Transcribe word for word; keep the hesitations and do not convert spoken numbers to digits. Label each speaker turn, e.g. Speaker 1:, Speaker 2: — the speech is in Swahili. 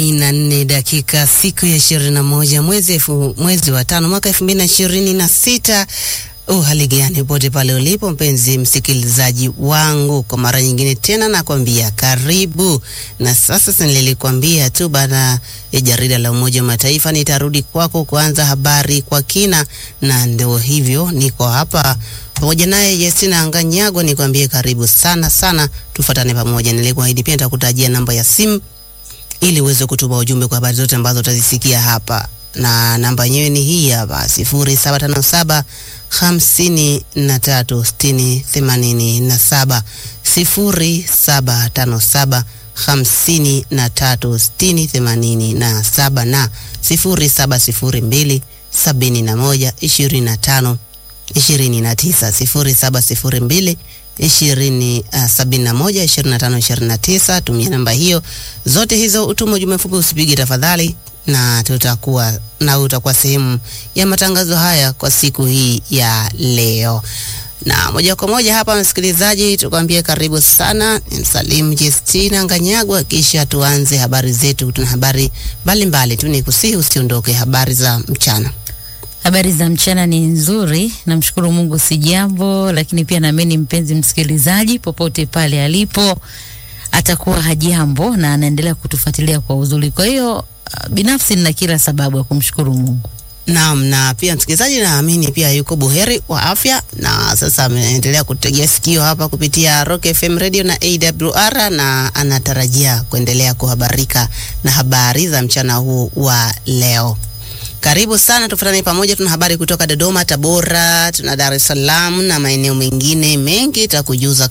Speaker 1: na nne dakika siku ya ishirini na moja mwezi efu, mwezi wa tano mwaka elfu mbili na ishirini na sita. Oh, hali gani pote pale ulipo mpenzi msikilizaji wangu, kwa mara nyingine tena nakwambia karibu. Na sasa nilikwambia tu baada ya jarida la Umoja wa Mataifa nitarudi kwako kuanza habari kwa kina, na ndio hivyo niko hapa pamoja naye Yesina Anganyago. Nikwambie karibu sana sana, tufuatane pamoja. Nilikuahidi pia nitakutajia namba ya simu ili uweze kutuma ujumbe kwa habari zote ambazo utazisikia hapa, na namba yenyewe ni hii hapa sifuri saba tano saba hamsini na tatu sitini themanini na saba sifuri saba tano saba hamsini na tatu sitini themanini na saba na sifuri saba sifuri mbili sabini na moja ishirini na tano ishirini na tisa sifuri saba sifuri mbili ishirini uh, sabini na moja ishirini na tano ishirini na tisa. Tumia namba hiyo zote hizo, utuma ujumbe mfupi, usipige tafadhali, na tutakuwa na utakuwa sehemu ya matangazo haya kwa siku hii ya leo. Na moja kwa moja hapa msikilizaji, tukwambie karibu sana. Msalimu Yesina Anganyago, kisha tuanze habari zetu. Tuna habari mbalimbali tu, nikusihi usiondoke. Habari za mchana.
Speaker 2: Habari za mchana ni nzuri, namshukuru Mungu si jambo, lakini pia naamini mpenzi msikilizaji popote pale alipo atakuwa hajambo na anaendelea kutufuatilia kwa uzuri. Kwa hiyo binafsi nina kila sababu ya kumshukuru Mungu.
Speaker 1: Naam, na pia msikilizaji naamini pia yuko buheri wa afya, na sasa ameendelea kutegea sikio hapa kupitia Rock F M Radio na A W R, na anatarajia kuendelea kuhabarika na habari za mchana huu wa leo. Karibu sana, tufuatane pamoja. Tuna habari kutoka Dodoma, Tabora, tuna Dar es Salaam na maeneo mengine mengi, takujuza